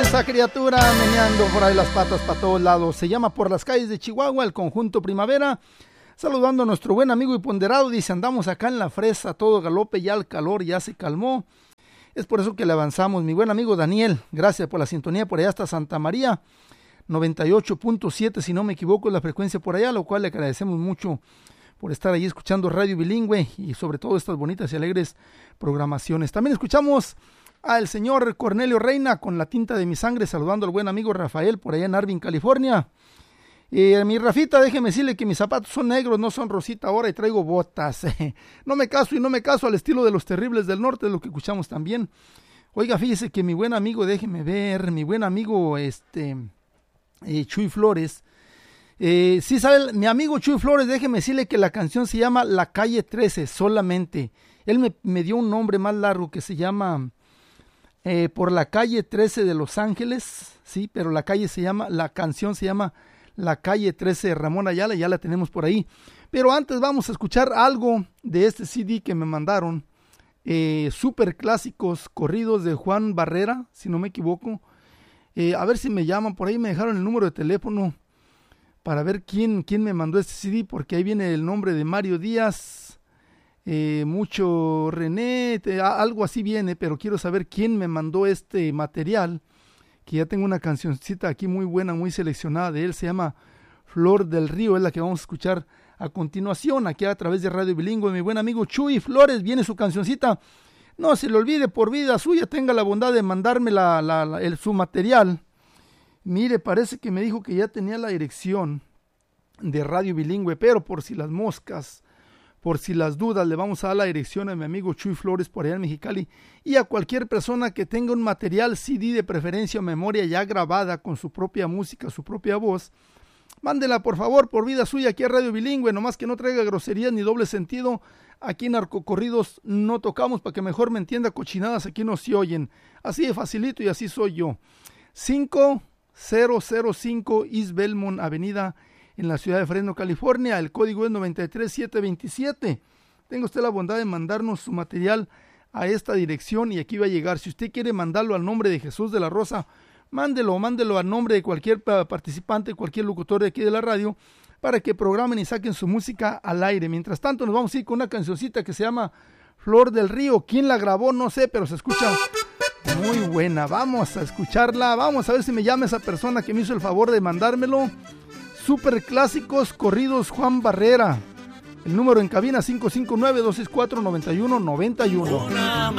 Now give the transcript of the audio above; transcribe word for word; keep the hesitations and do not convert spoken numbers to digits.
esa criatura meneando por ahí las patas para todos lados. Se llama Por las calles de Chihuahua, el conjunto Primavera. Saludando a nuestro buen amigo y ponderado, dice, andamos acá en la fresa, todo galope, ya el calor ya se calmó. Es por eso que le avanzamos. Mi buen amigo Daniel, gracias por la sintonía por allá hasta Santa María. noventa y ocho punto siete, si no me equivoco, es la frecuencia por allá, lo cual le agradecemos mucho por estar ahí escuchando Radio Bilingüe y sobre todo estas bonitas y alegres programaciones. También escuchamos al señor Cornelio Reina con La tinta de mi sangre, saludando al buen amigo Rafael por allá en Arvin, California. Eh, mi Rafita, déjeme decirle que mis zapatos son negros, no son rosita ahora y traigo botas. No me caso y no me caso al estilo de los Terribles del Norte, de lo que escuchamos también. Oiga, fíjese que mi buen amigo, déjeme ver, mi buen amigo este eh, Chuy Flores, eh, sí sabe, mi amigo Chuy Flores, déjeme decirle que la canción se llama La Calle trece solamente. Él me, me dio un nombre más largo que se llama eh, Por la Calle trece de Los Ángeles, sí, pero la calle se llama, la canción se llama La Calle trece de Ramón Ayala, ya la tenemos por ahí. Pero antes vamos a escuchar algo de este C D que me mandaron, eh, super clásicos, corridos de Juan Barrera, si no me equivoco. Eh, a ver si me llaman, por ahí me dejaron el número de teléfono para ver quién, quién me mandó este C D, porque ahí viene el nombre de Mario Díaz, eh, mucho René, te, algo así viene, pero quiero saber quién me mandó este material, que ya tengo una cancioncita aquí muy buena, muy seleccionada de él, se llama Flor del Río, es la que vamos a escuchar a continuación, aquí a través de Radio Bilingüe. Mi buen amigo Chuy Flores, viene su cancioncita, no se le olvide, por vida suya, tenga la bondad de mandarme la, la, la, el, su material. Mire, parece que me dijo que ya tenía la dirección de Radio Bilingüe, pero por si las moscas, por si las dudas, le vamos a dar la dirección a mi amigo Chuy Flores por allá en Mexicali, y a cualquier persona que tenga un material C D de preferencia o memoria ya grabada con su propia música, su propia voz, mándela por favor, por vida suya, aquí a Radio Bilingüe, nomás que no traiga groserías ni doble sentido. Aquí en Narcocorridos no tocamos, para que mejor me entienda, cochinadas aquí no se oyen. Así de facilito y así soy yo. cinco mil cinco East Belmont Avenida en la ciudad de Fresno, California. El código es noventa y tres mil setecientos veintisiete. Tenga usted la bondad de mandarnos su material a esta dirección y aquí va a llegar. Si usted quiere mandarlo al nombre de Jesús de la Rosa, mándelo, mándelo al nombre de cualquier participante, cualquier locutor de aquí de la radio, para que programen y saquen su música al aire. Mientras tanto, nos vamos a ir con una cancioncita que se llama Flor del Río. ¿Quién la grabó? No sé, pero se escucha muy buena. Vamos a escucharla. Vamos a ver si me llama esa persona que me hizo el favor de mandármelo. Super clásicos corridos Juan Barrera. El número en cabina cinco cinco nueve, dos seis cuatro, nueve uno nueve uno.